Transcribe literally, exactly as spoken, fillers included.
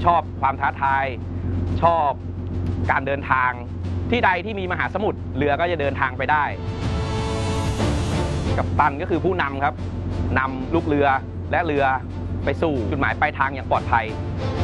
ชอบความท้าทายชอบการเดินทางที่ใดที่มีมหาสมุทรเรือก็จะเดินทางไปได้กัปตันก็คือผู้นำครับนำลูกเรือและเรือไปสู่จุดหมายปลายทางอย่างปลอดภัย